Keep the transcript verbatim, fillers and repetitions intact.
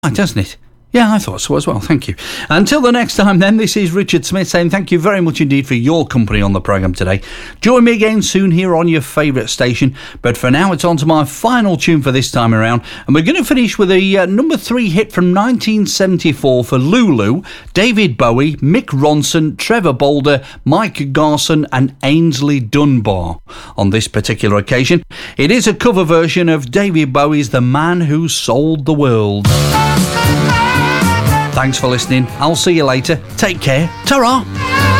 doesn't it? Yeah, I thought so as well. Thank you. Until the next time then, this is Richard Smith saying thank you very much indeed for your company on the programme today. Join me again soon here on your favourite station. But for now, it's on to my final tune for this time around. And we're going to finish with a uh, number three hit from nineteen seventy-four for Lulu, David Bowie, Mick Ronson, Trevor Bolder, Mike Garson and Ainsley Dunbar. On this particular occasion, it is a cover version of David Bowie's The Man Who Sold the World. Thanks for listening. I'll see you later. Take care. Ta-ra!